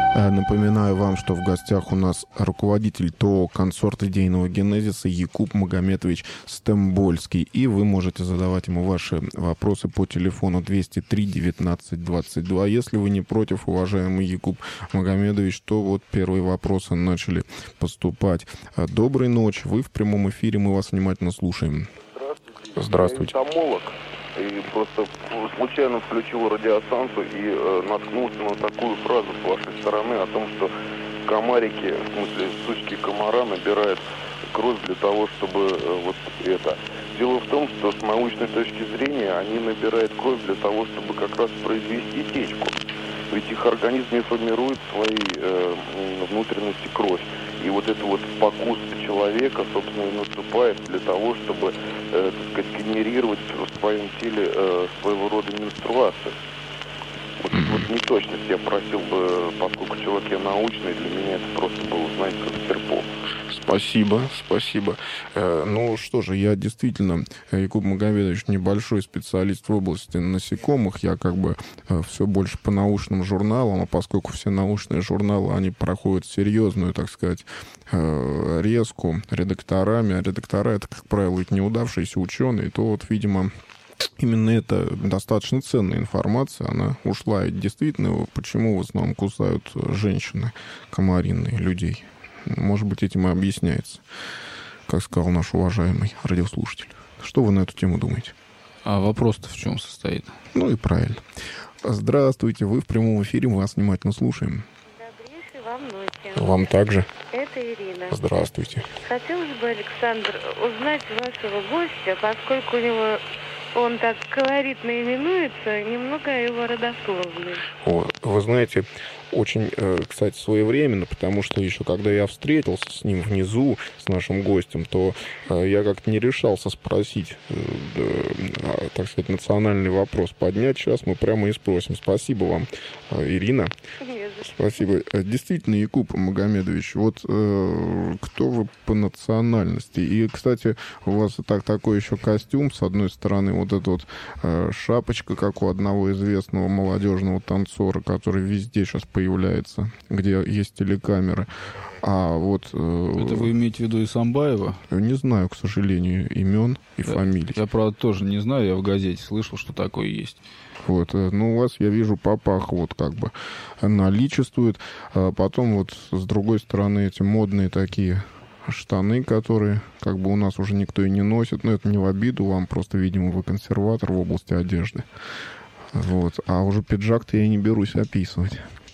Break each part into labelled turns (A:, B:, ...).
A: Напоминаю вам, что в гостях у нас руководитель ТО «Консорт идейного генезиса» Якуб Магомедович Стембольский. И вы можете задавать ему ваши вопросы по телефону 203 19 22. Если вы не против, уважаемый Якуб Магомедович, то вот первые вопросы начали поступать. Доброй ночи, вы в прямом эфире, мы вас внимательно слушаем.
B: Здравствуйте. Я энтомолог. И просто случайно включил радиостанцию и наткнулся на такую фразу с вашей стороны о том, что комарики, в смысле сучки комара, набирают кровь для того, чтобы вот это. Дело в том, что с научной точки зрения они набирают кровь для того, чтобы как раз произвести течку. Ведь их организм не формирует своей внутренности кровь. И вот это вот покус человека, собственно, и наступает для того, чтобы, так сказать, генерировать в своем теле своего рода менструацию. Вот неточность я просил бы, поскольку человек я научный, для меня это просто было, знаете, как стерпо.
A: Спасибо. Ну что же, я действительно, Якуб Магомедович, небольшой специалист в области насекомых. Я как бы все больше по научным журналам, а поскольку все научные журналы, они проходят серьезную, так сказать, резку редакторами, а редактора — это, как правило, ведь неудавшиеся ученые, то вот, видимо, именно это достаточно ценная информация, она ушла. И действительно, почему в основном кусают женщины комаринные людей? Может быть, этим и объясняется, как сказал наш уважаемый радиослушатель. Что вы на эту тему думаете?
C: А вопрос-то в чем состоит?
A: Ну и правильно. Здравствуйте, вы в прямом эфире, мы вас внимательно слушаем.
D: Добрейшей вам ночи.
A: Вам также.
D: Это Ирина.
A: Здравствуйте.
D: Хотелось бы, Александр, узнать вашего гостя, поскольку у него... Он так колоритно именуется, немного его родословной.
A: Вы знаете, очень, кстати, своевременно, потому что еще когда я встретился с ним внизу, с нашим гостем, то я как-то не решался спросить, так сказать, национальный вопрос поднять. Сейчас мы прямо и спросим. Спасибо вам, Ирина. Спасибо. Действительно, Якуб Магомедович, вот кто вы по национальности? И, кстати, у вас такой еще костюм, с одной стороны, вот эта вот шапочка, как у одного известного молодежного танцора, который везде сейчас появляется, где есть телекамеры. А вот...
C: Это вы имеете в виду Исамбаева?
A: Не знаю, к сожалению, имен и фамилий.
C: Я, правда, тоже не знаю, я в газете слышал, что такое есть.
A: Вот, ну, у вас, я вижу, папах вот как бы наличествует. А потом вот с другой стороны эти модные такие штаны, которые как бы у нас уже никто и не носит. Но это не в обиду вам, просто, видимо, вы консерватор в области одежды. Вот. А уже пиджак-то я не берусь описывать.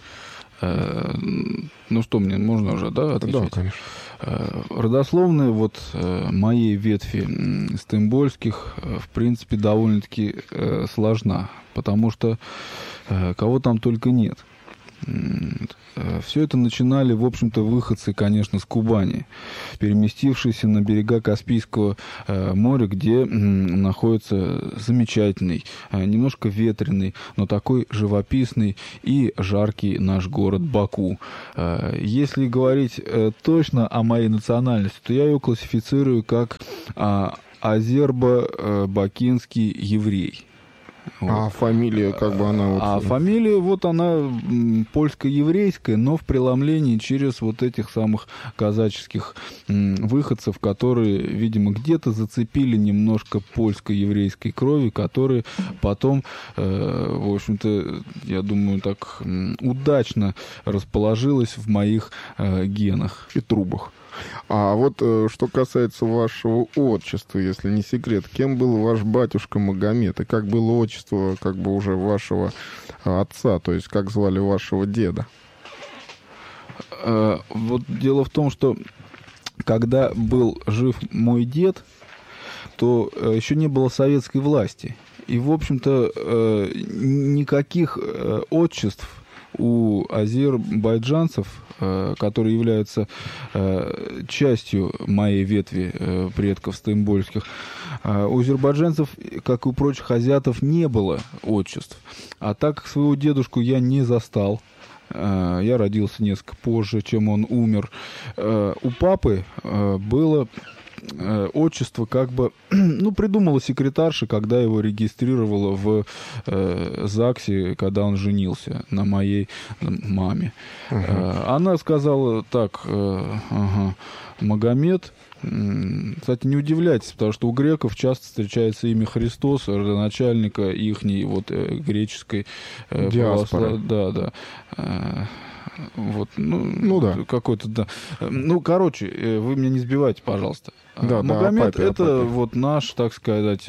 C: Ну что, мне можно уже, да, отвечать?
A: Да, конечно.
C: Родословная вот моей ветви Стембольских, в принципе, довольно-таки сложна, потому что кого там только нет. Все это начинали, в общем-то, выходцы, конечно, с Кубани, переместившиеся на берега Каспийского моря, где находится замечательный, немножко ветреный, но такой живописный и жаркий наш город Баку. Если говорить точно о моей национальности, то я ее классифицирую как азербо-бакинский еврей.
A: Вот. А фамилия, как бы она... Вот...
C: А фамилия, вот она польско-еврейская, но в преломлении через вот этих самых казаческих выходцев, которые, видимо, где-то зацепили немножко польско-еврейской крови, которые потом, в общем-то, я думаю, так удачно расположилась в моих генах и трубах.
A: А вот что касается вашего отчества, если не секрет, кем был ваш батюшка Магомед? И как было отчество как бы уже вашего отца, то есть как звали вашего деда?
C: Вот дело в том, что когда был жив мой дед, то еще не было советской власти. И, в общем-то, никаких отчеств у азербайджанцев, которые являются частью моей ветви предков стембольских, у азербайджанцев, как и у прочих азиатов, не было отчеств. А так как своего дедушку я не застал, я родился несколько позже, чем он умер, у папы было отчество как бы, ну, придумала секретарша, когда его регистрировала в ЗАГСе, когда он женился на моей маме. Она сказала так, Магомед. Кстати, не удивляйтесь, потому что у греков часто встречается имя Христос, родоначальника ихней вот греческой
A: диаспоры.
C: Да. Вот,
A: да.
C: Какой-то, да. Ну, короче, вы меня не сбивайте, пожалуйста.
A: Да,
C: Магомед
A: да,
C: это вот наш, так сказать,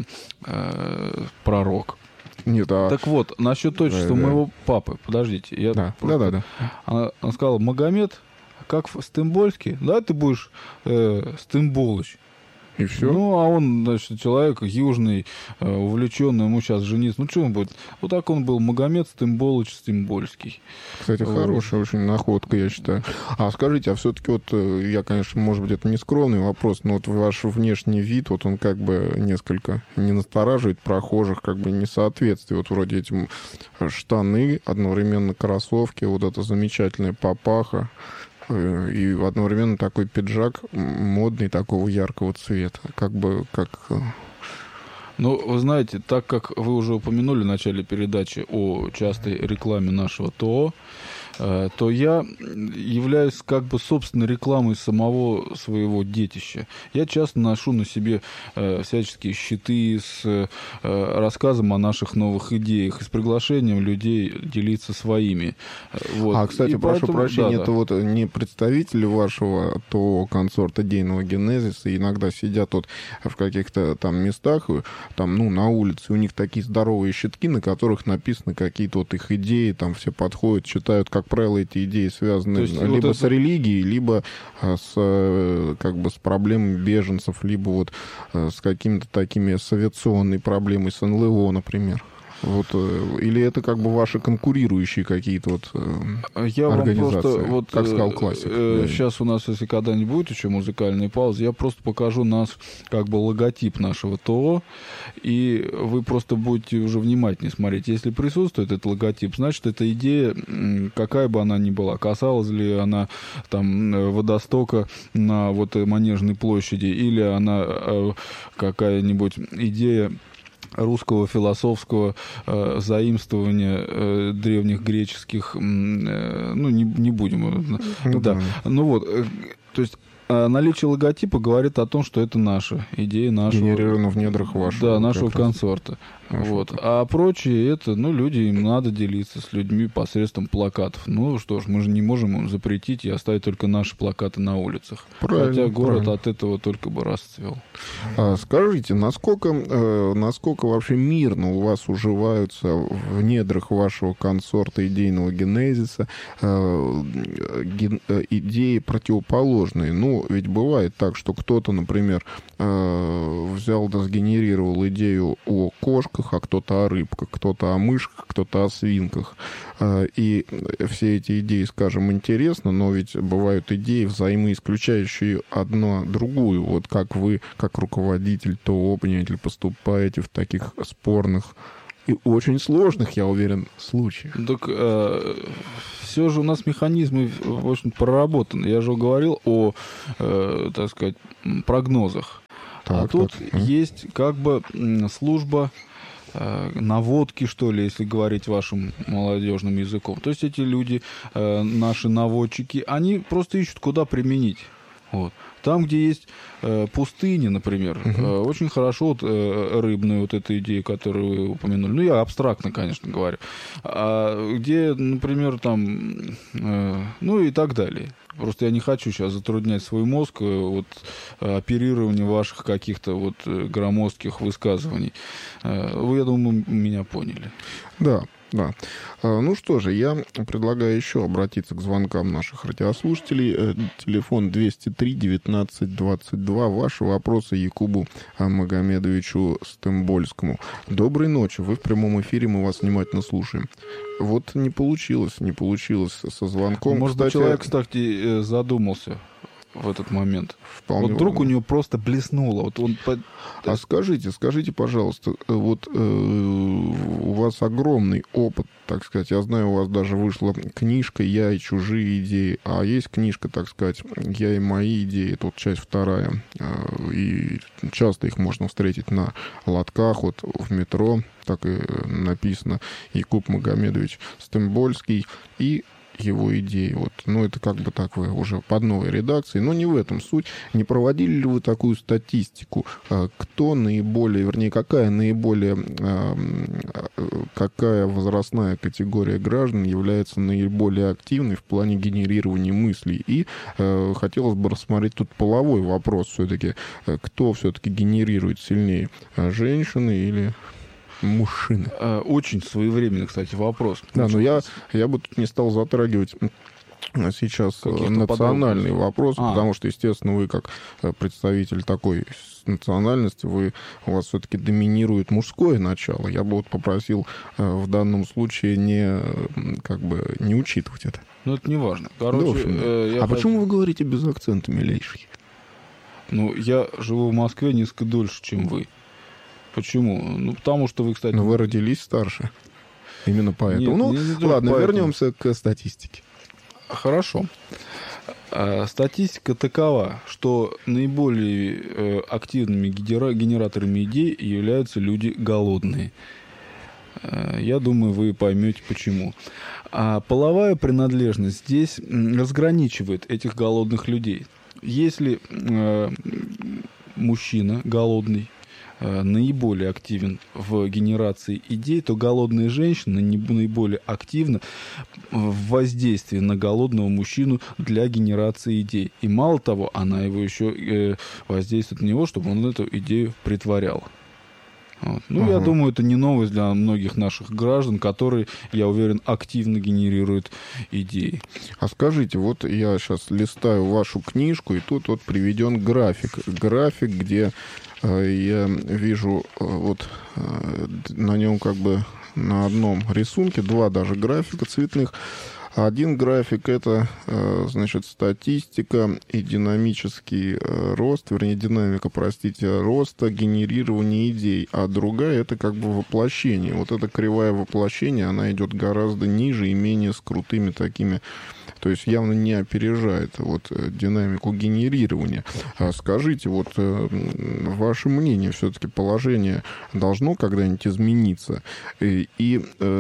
C: пророк.
A: Нет,
C: Так вот, насчет отчества моего папы, подождите.
A: Да.
C: Она сказала, Магомед, как Стымбольский, да, ты будешь Стымболыч.
A: И все.
C: Ну, а он, значит, человек южный, увлеченный, ему сейчас жениться. Ну, что он будет? Вот так он был, Магомед Стымболыч Стымбольский.
A: Кстати, хорошая очень находка, я считаю. А скажите, а все-таки вот, я, конечно, может быть, это не скромный вопрос, но вот ваш внешний вид, вот он как бы несколько не настораживает прохожих, как бы несоответствие. Вот вроде этим штаны, одновременно кроссовки, вот эта замечательная папаха. И одновременно такой пиджак модный, такого яркого цвета. Как бы, как...
C: Ну, вы знаете, так как вы уже упомянули в начале передачи о частой рекламе нашего ТО, то я являюсь как бы собственной рекламой самого своего детища. Я часто ношу на себе всяческие щиты с рассказом о наших новых идеях и с приглашением людей делиться своими. Вот.
A: А, кстати, прошу прощения, это вот не представители вашего ТО консорта идейного генезиса иногда сидят вот в каких-то там местах, там, ну, на улице, у них такие здоровые щитки, на которых написаны какие-то вот их идеи, там все подходят, читают, как правило, эти идеи связаны либо с религией, либо с, как бы, с проблемами беженцев, либо вот с какими-то такими с авиационной проблемой, с НЛО, например. Вот, или это как бы ваши конкурирующие какие-то вот
C: я
A: организации,
C: вам просто, вот,
A: как сказал классик.
C: Сейчас у нас, если когда-нибудь будет еще музыкальная пауза, я просто покажу нас, как бы, логотип нашего ТО, и вы просто будете уже внимательнее смотреть. Если присутствует этот логотип, значит, эта идея, какая бы она ни была, касалась ли она там водостока на вот Манежной площади, или она какая-нибудь идея русского философского заимствования древних греческих, ну, не будем. Да. Ну вот, то есть наличие логотипа говорит о том, что это наша идея, нашего...
A: Генерировано в недрах вашего.
C: Да, нашего консорта. Вот. А прочие это, ну, люди, им надо делиться с людьми посредством плакатов. Ну что ж, мы же не можем им запретить и оставить только наши плакаты на улицах.
A: Правильно,
C: хотя город
A: правильно.
C: от этого только бы расцвел.
A: Скажите, насколько вообще мирно у вас уживаются в недрах вашего консорта идейного генезиса идеи противоположные? Ну, ведь бывает так, что кто-то, например, взял да сгенерировал идею о кошках, а кто-то о рыбках, кто-то о мышках, кто-то о свинках. И все эти идеи, скажем, интересны, но ведь бывают идеи, взаимоисключающие одна другую. Вот как вы, как руководитель ТО, понимаете, поступаете в таких спорных и очень сложных, я уверен, случаях.
C: Так все же у нас механизмы, в общем, проработаны. Я же говорил о, так сказать, прогнозах.
A: Так,
C: тут есть как бы служба наводки, что ли, если говорить вашим молодежным языком. То есть эти люди, наши наводчики, они просто ищут, куда применить. Вот. Там, где есть пустыни, например, очень хорошо вот, рыбная вот эта идея, которую вы упомянули. Ну, я абстрактно, конечно, говорю. А где, например, там, ну и так далее. Просто я не хочу сейчас затруднять свой мозг вот, оперированием ваших каких-то вот громоздких высказываний. Вы, я думаю, меня поняли.
A: Да. Да. Ну что же, я предлагаю еще обратиться к звонкам наших радиослушателей. Телефон 203-19-22. Ваши вопросы Якубу Магомедовичу Стымбольскому. Доброй ночи. Вы в прямом эфире, мы вас внимательно слушаем. Вот не получилось со звонком.
C: Может быть, человек, кстати, задумался. в этот момент?
A: Вполне
C: вот вдруг
A: возможно.
C: у него просто блеснуло. Вот он...
A: А скажите, пожалуйста, вот у вас огромный опыт, так сказать. Я знаю, у вас даже вышла книжка «Я и чужие идеи», а есть книжка, так сказать, «Я и мои идеи», тут часть 2. И часто их можно встретить на лотках, вот в метро, так и написано, Якуб Магомедович Стембольский и его идеи. Вот. Ну, это как бы так вы уже под новой редакцией, но не в этом суть. Не проводили ли вы такую статистику? Кто наиболее, вернее, какая возрастная категория граждан является наиболее активной в плане генерирования мыслей? И хотелось бы рассмотреть тут половой вопрос все-таки. Кто все-таки генерирует сильнее? Женщины или... мужчины?
C: Очень своевременный, кстати, вопрос.
A: Да, но я бы тут не стал затрагивать сейчас национальный вопрос, потому что, естественно, вы как представитель такой национальности, у вас все-таки доминирует мужское начало. Я бы вот попросил в данном случае не учитывать это.
C: Ну, это не важно. Короче,
A: почему вы говорите без акцента, милейший?
C: Ну, я живу в Москве несколько дольше, чем вы. Почему? Ну, потому что вы, кстати...
A: Но вы родились старше. Именно поэтому.
C: Нет,
A: ладно, вернемся к статистике.
C: Хорошо. Статистика такова, что наиболее активными генераторами идей являются люди голодные. Я думаю, вы поймете, почему. А половая принадлежность здесь разграничивает этих голодных людей. Если мужчина голодный наиболее активен в генерации идей, то голодная женщина наиболее активна в воздействии на голодного мужчину для генерации идей. И мало того, она его еще воздействует на него, чтобы он эту идею притворял. Вот. Ну, я думаю, это не новость для многих наших граждан, которые, я уверен, активно генерируют идеи.
A: А скажите, вот я сейчас листаю вашу книжку, и тут вот приведен график. График, где я вижу вот на нем как бы на одном рисунке 2 даже графика цветных. Один график — это, значит, статистика и динамический рост, вернее, динамика, роста генерирования идей, а другая — это как бы воплощение. Вот эта кривая воплощения, она идет гораздо ниже и менее с крутыми такими, то есть явно не опережает вот динамику генерирования. Скажите, вот ваше мнение, все-таки положение должно когда-нибудь измениться? И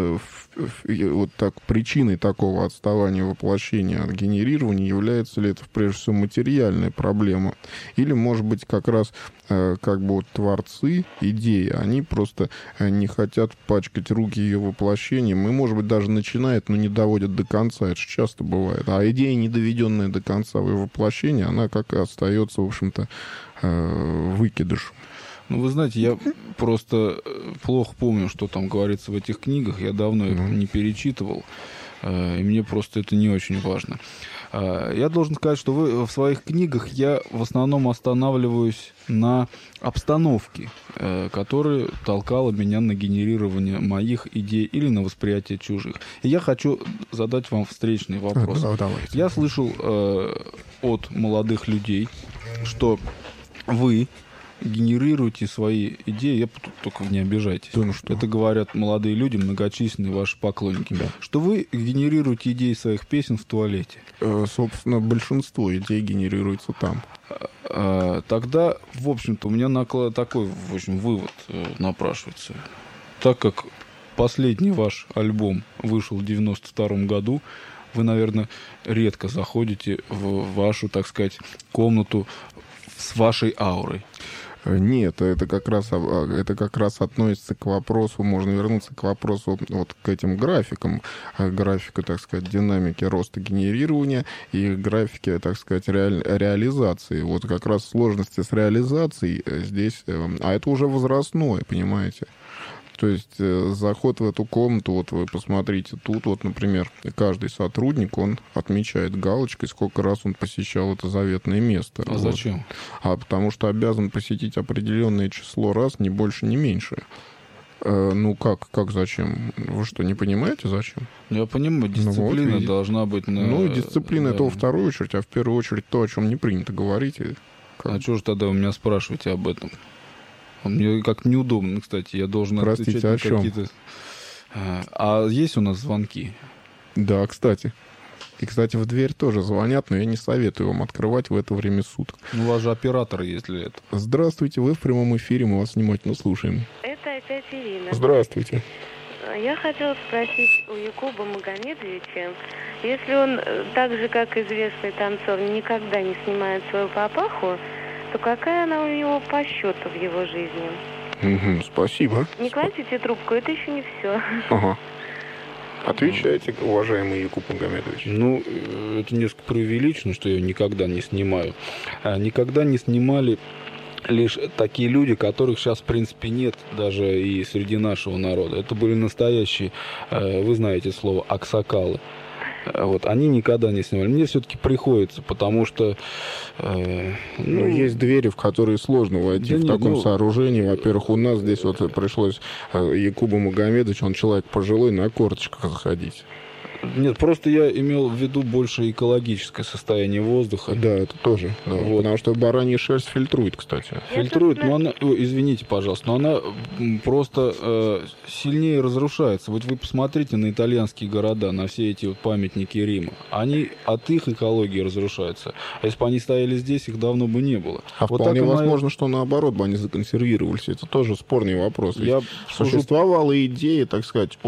A: вот так причиной такого отставания воплощения от генерирования является ли это прежде всего материальная проблема? Или, может быть, как раз как бы вот творцы идеи, они просто не хотят пачкать руки ее воплощением, и, может быть, даже начинают, но не доводят до конца. Это же часто бывает. А идея, не доведенная до конца в воплощение, она как и остается, в общем-то, выкидышем.
C: Ну, вы знаете, я просто плохо помню, что там говорится в этих книгах. Я давно их не перечитывал, и мне просто это не очень важно. Я должен сказать, что в своих книгах я в основном останавливаюсь на обстановке, которая толкала меня на генерирование моих идей или на восприятие чужих. И я хочу задать вам встречный вопрос.
A: Давайте.
C: Я слышал от молодых людей, что вы генерируете свои идеи, я только не обижайтесь.
A: Да, ну что?
C: Это говорят молодые люди, многочисленные ваши поклонники.
A: Да.
C: Что вы генерируете идеи своих песен в туалете.
A: Собственно, большинство идей генерируется там.
C: Тогда, в общем-то, у меня такой, в общем, вывод напрашивается. Так как последний ваш альбом вышел в 92-м году, вы, наверное, редко заходите в вашу, так сказать, комнату с вашей аурой.
A: Нет, это как раз относится к вопросу, можно вернуться к вопросу вот к этим графикам. Графика, так сказать, динамики роста генерирования и графики, так сказать, реализации. Вот как раз сложности с реализацией здесь, а это уже возрастное, понимаете? То есть заход в эту комнату, вот вы посмотрите, тут вот, например, каждый сотрудник, он отмечает галочкой, сколько раз он посещал это заветное место.
C: А вот. Зачем?
A: Потому что обязан посетить определенное число раз, ни больше, ни меньше. Ну, как зачем? Вы что, не понимаете, зачем?
C: Я понимаю, дисциплина должна быть...
A: Ну, дисциплина это во вторую очередь, а в первую очередь то, о чем не принято говорить.
C: А что же тогда вы меня спрашиваете об этом? Мне как неудобно, кстати, я должен отвечать на какие-то... А есть у нас звонки?
A: Да, кстати. И, кстати, в дверь тоже звонят, но я не советую вам открывать в это время суток.
C: Ну, у вас же оператор есть для этого.
A: Здравствуйте, вы в прямом эфире, мы вас внимательно слушаем.
D: Это опять Ирина.
A: Здравствуйте.
D: Я хотела спросить у Якуба Магомедовича, если он, так же, как известный танцор, никогда не снимает свою папаху, то какая она у него по счету в его жизни?
A: Спасибо.
D: Не кладите трубку, это еще не все.
A: Ага. Отвечайте, уважаемый Якуб Магомедович.
C: Ну, это несколько преувеличено, что я никогда не снимаю. Никогда не снимали лишь такие люди, которых сейчас, в принципе, нет даже и среди нашего народа. Это были настоящие, вы знаете слово, аксакалы. Вот, они никогда не снимали. Мне все-таки приходится, потому что...
A: есть двери, в которые сложно войти в таком сооружении. Во-первых, у нас здесь вот пришлось Якубу Магомедовичу, он человек пожилой, на корточках заходить.
C: Нет, просто я имел в виду больше экологическое состояние воздуха.
A: Да, это тоже. Да. Вот. Потому что баранья шерсть фильтрует, кстати.
C: Фильтрует, но она... извините, пожалуйста, но она просто сильнее разрушается. Вот вы посмотрите на итальянские города, на все эти вот памятники Рима. Они от их экологии разрушаются. А если бы они стояли здесь, их давно бы не было.
A: А вот вполне возможно, что наоборот бы они законсервировались. Это тоже спорный вопрос. Существовала идея, так сказать,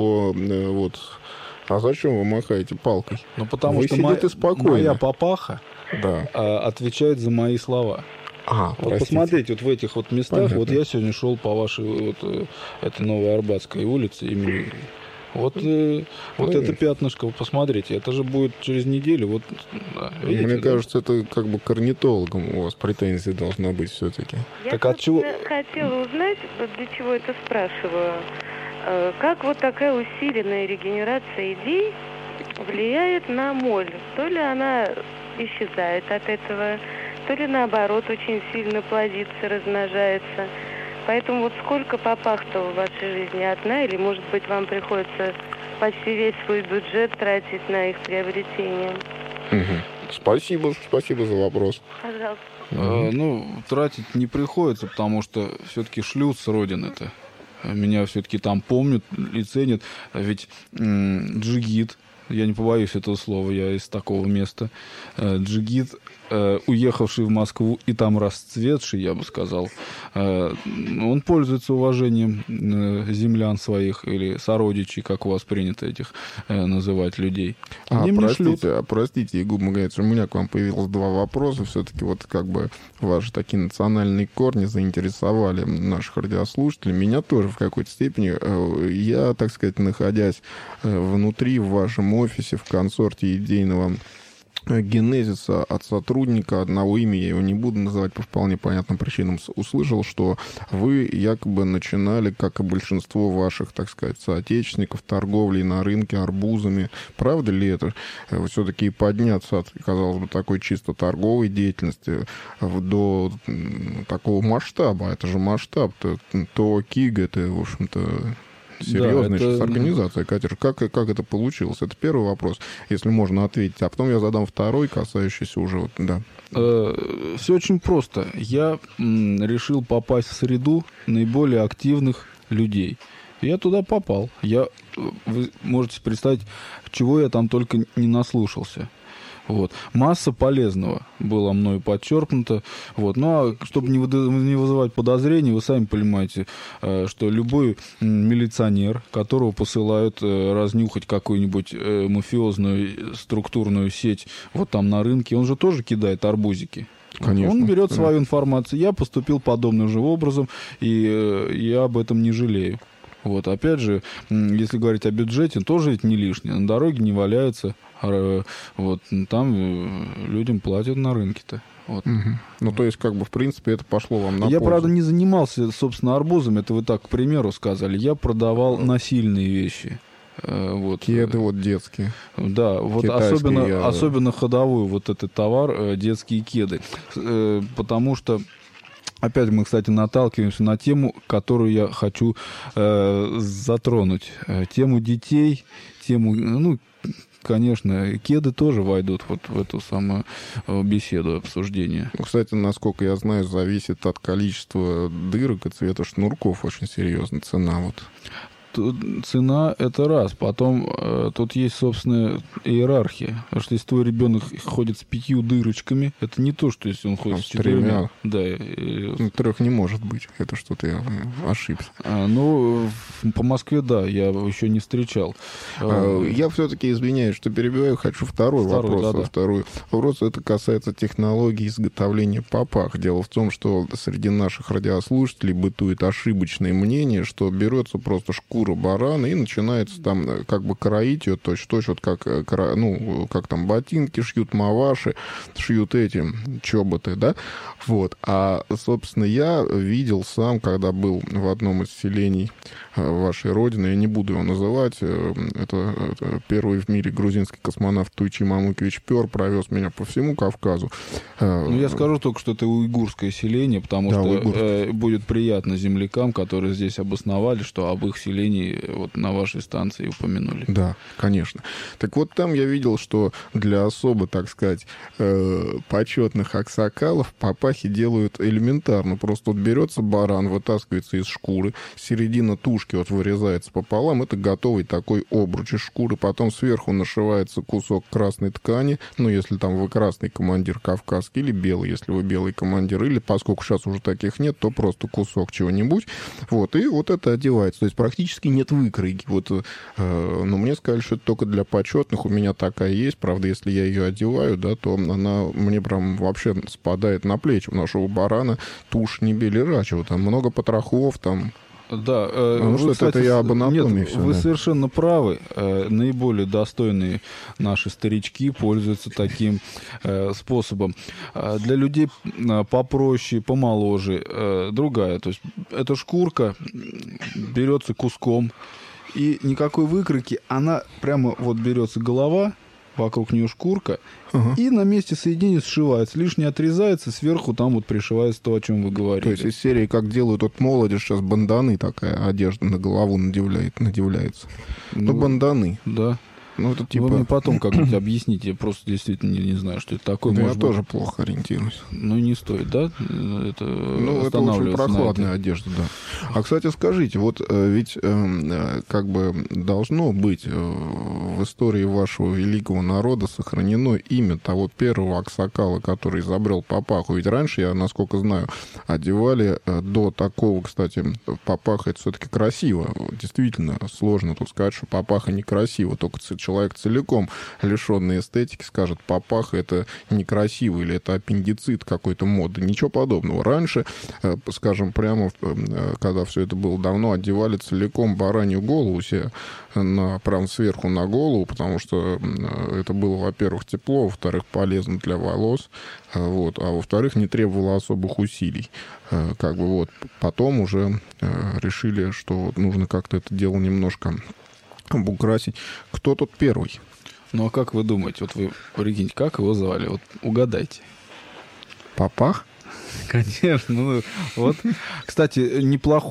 A: А зачем вы махаете палкой?
C: Ну, потому что моя папаха отвечает за мои слова. Вот посмотрите, вот в этих вот местах, понятно. Вот я сегодня шел по вашей этой Новой Арбатской улице имени... Вот это пятнышко, вы посмотрите, это же будет через неделю.
A: Видите, мне кажется, это как бы к орнитологам у вас претензии должна быть все-таки.
D: Я хотела узнать, для чего это спрашиваю. Как вот такая усиленная регенерация идей влияет на моль? То ли она исчезает от этого, то ли наоборот очень сильно плодится, размножается. Поэтому вот сколько папах-то в вашей жизни? Одна? Или, может быть, вам приходится почти весь свой бюджет тратить на их приобретение?
A: Спасибо за вопрос.
D: Пожалуйста.
C: Тратить не приходится, потому что все-таки шлют с родины-то. Меня все-таки там помнят и ценят. Ведь джигит, я не побоюсь этого слова, я из такого места, джигит, уехавший в Москву и там расцветший, я бы сказал, он пользуется уважением землян своих или сородичей, как у вас принято этих называть людей.
A: Простите, Якуб Магомедович, у меня к вам появилось два вопроса. Все-таки вот как бы ваши такие национальные корни заинтересовали наших радиослушателей. Меня тоже в какой-то степени. Я, так сказать, находясь внутри, в вашем офисе, в консорте идейного генезиса от сотрудника одного имени, я его не буду называть по вполне понятным причинам, услышал, что вы якобы начинали, как и большинство ваших, так сказать, соотечественников, торговлей на рынке арбузами. Правда ли это? Все-таки подняться от, казалось бы, такой чисто торговой деятельности до такого масштаба, это же масштаб, то КИГ, это, в общем-то, серьезная сейчас организация, Катя. Как это получилось? Это первый вопрос, если можно ответить. А потом я задам второй, касающийся уже...
C: Все очень просто. Я решил попасть в среду наиболее активных людей. Я туда попал. Вы можете представить, чего я там только не наслушался. Вот. Масса полезного было мною подчеркнуто. Вот. Ну, а чтобы не вызывать подозрений, вы сами понимаете, что любой милиционер, которого посылают разнюхать какую-нибудь мафиозную структурную сеть вот там на рынке, он же тоже кидает арбузики. Конечно, он берет свою информацию. Я поступил подобным же образом, и я об этом не жалею. Вот, опять же, если говорить о бюджете, тоже ведь не лишнее. На дороге не валяются. Вот, там людям платят на рынке-то. Вот.
A: Ну, то есть, как бы, в принципе, это пошло вам на пользу.
C: Я, правда, не занимался, собственно, арбузом. Это вы так, к примеру, сказали. Я продавал насильные вещи. Вот.
A: Кеды вот детские.
C: Да, вот особенно ходовой вот этот товар, детские кеды. Потому что опять мы, кстати, наталкиваемся на тему, которую я хочу затронуть. Тему детей, тему, ну, конечно, кеды тоже войдут вот в эту самую беседу, обсуждение.
A: Кстати, насколько я знаю, зависит от количества дырок и цвета шнурков очень серьезно цена. Вот.
C: Цена — это раз. Потом тут есть, собственно, иерархия. Потому что если твой ребенок ходит с 5 дырочками, это не то, что если он ходит с 4. Да.
A: 3 не может быть. Это что-то я ошибся.
C: Ну, по Москве, да, я еще не встречал.
A: Я все-таки, извиняюсь, что перебиваю, хочу второй вопрос. Да. Второй вопрос, это касается технологии изготовления папах. Дело в том, что среди наших радиослушателей бытует ошибочное мнение, что берется просто шкура барана и начинается там как бы кроить ее точь-в-точь, вот как, ну, как там ботинки шьют, маваши, шьют эти чоботы, да, вот. А, собственно, я видел сам, когда был в одном из селений вашей родины, я не буду его называть, это первый в мире грузинский космонавт Туйчи Мамукевич Пёр провез меня по всему Кавказу.
C: Ну, я скажу только, что это уйгурское селение, потому что будет приятно землякам, которые здесь обосновались, что об их селении вот на вашей станции упомянули.
A: Да, конечно. Так вот, там я видел, что для особо, так сказать, почетных аксакалов папахи делают элементарно. Просто вот берется баран, вытаскивается из шкуры, середина тушки вот вырезается пополам, это готовый такой обруч из шкуры, потом сверху нашивается кусок красной ткани, ну, если там вы красный командир кавказский, или белый, если вы белый командир, или, поскольку сейчас уже таких нет, то просто кусок чего-нибудь, вот, и вот это одевается. То есть практически нет выкройки. Вот, но мне сказали, что это только для почетных, у меня такая есть, правда, если я ее одеваю, да, то она мне прям вообще спадает на плечи. У нашего барана тушь не белерачева, там много потрохов, там...
C: Да,
A: ну, что кстати, это я об анатомии.
C: Нет,
A: все,
C: вы
A: да.
C: Совершенно правы. Наиболее достойные наши старички пользуются таким способом. Для людей попроще, помоложе, другая. То есть эта шкурка берется куском, и никакой выкройки, она прямо вот берется голова, вокруг нее шкурка, и на месте соединения сшивается. Лишнее отрезается, сверху там вот пришивается то, о чем вы говорили.
A: То есть из серии, как делают вот молодежь, сейчас банданы, такая одежда на голову надевляется. Ну, банданы.
C: Да.
A: Ну, это типа...
C: Вы мне потом как-нибудь объясните, я просто действительно не знаю, что это такое.
A: Да, я тоже плохо ориентируюсь.
C: Ну, не стоит, да? Это
A: очень прохладная одежда, да. А, кстати, скажите, вот ведь как бы должно быть в истории вашего великого народа сохранено имя того первого аксакала, который изобрел папаху. Ведь раньше, я, насколько знаю, одевали до такого, кстати, папаха — это все-таки красиво. Действительно, сложно тут сказать, что папаха некрасиво, только человек целиком лишенный эстетики скажет, папаха — это некрасиво или это аппендицит какой-то моды. Ничего подобного. Раньше, скажем, прямо, когда все это было давно, одевали целиком баранью голову себе прям сверху на голову, потому что это было, во-первых, тепло, во-вторых, полезно для волос, вот, а во-вторых, не требовало особых усилий. Как бы вот. Потом уже решили, что нужно как-то это дело немножко украсить. Кто тут первый?
C: Ну, а как вы думаете? Вот вы прикиньте, как его звали? Вот угадайте.
A: Папах?
C: Конечно. Ну, вот. Кстати,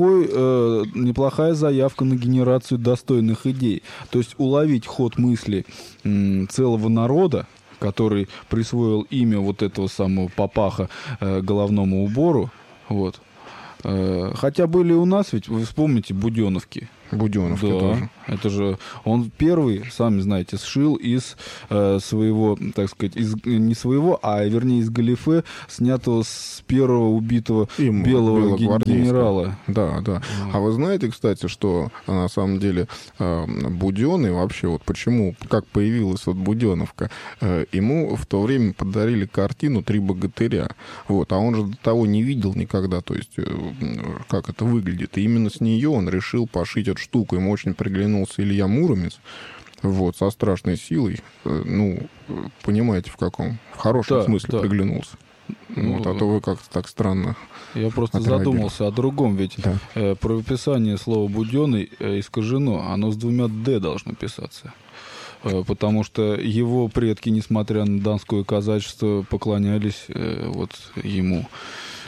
C: неплохая заявка на генерацию достойных идей. То есть уловить ход мысли целого народа, который присвоил имя вот этого самого папаха головному убору. Вот. Хотя были у нас, ведь вы вспомните, буденовки.
A: Буденовки тоже.
C: Это же он первый, сами знаете, сшил из своего, так сказать, не своего, а вернее из галифе, снятого с первого убитого белого генерала.
A: Да, да. А вы знаете, кстати, что на самом деле Буденный вообще, вот почему, как появилась вот Буденовка, ему в то время подарили картину «Три богатыря». Вот, а он же до того не видел никогда, то есть как это выглядит. И именно с нее он решил пошить эту штуку. Ему очень приглянулся Илья Муромец, вот, со страшной силой. Ну, понимаете, в каком? В хорошем смысле приглянулся. Ну, вот, а то вы как-то так странно.
C: Я просто задумался о другом, ведь правописание слова «буденный» искажено. Оно с 2 «д» должно писаться. Потому что его предки, несмотря на донское казачество, поклонялись вот ему.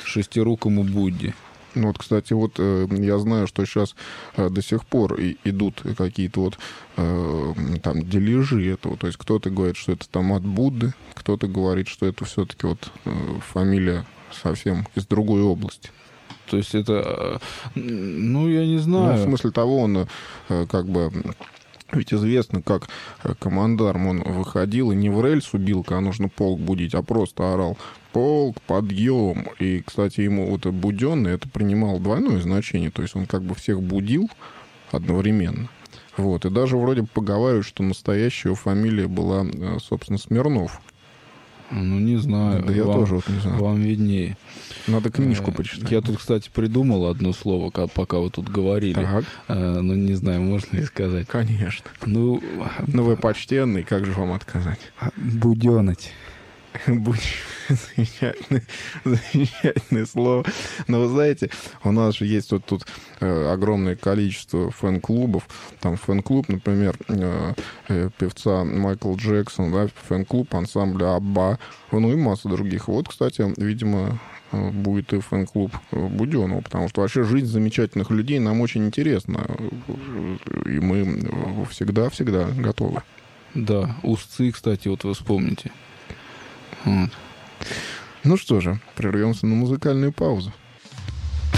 C: шестирукому Будде.
A: Ну вот, кстати, вот я знаю, что сейчас до сих пор идут какие-то вот там дележи этого. То есть кто-то говорит, что это там от Будды, кто-то говорит, что это все-таки вот фамилия совсем из другой области.
C: То есть это, ну, я не знаю.
A: Ну, в смысле того, он как бы... Ведь известно, как командарм он выходил и не в рельсу бил, когда нужно полк будить, а просто орал: «Полк, подъем!» И, кстати, ему вот буденный это принимало двойное значение, то есть он как бы всех будил одновременно. Вот. И даже вроде поговаривают, что настоящая фамилия была, собственно, Смирнов.
C: Ну, не знаю.
A: Да я тоже вот не знаю.
C: Вам виднее.
A: Надо книжку почитать.
C: Я тут, кстати, придумал одно слово, пока вы тут говорили.
A: Так.
C: Ну, не знаю, можно ли сказать.
A: Конечно.
C: Ну,
A: вы почтенный, как же вам отказать?
C: Буденать.
A: Замечательное слово. Но вы знаете, у нас же есть вот тут огромное количество фэн-клубов. Там фэн-клуб, например, певца Майкла Джексона, да, фэн-клуб ансамбля Абба, ну и масса других. Вот, кстати, видимо, будет и фэн-клуб Буденова, потому что вообще жизнь замечательных людей нам очень интересна. И мы всегда готовы.
C: Да, устцы, кстати, вот вы вспомните. Вот.
A: Ну что же, прервемся на музыкальную паузу.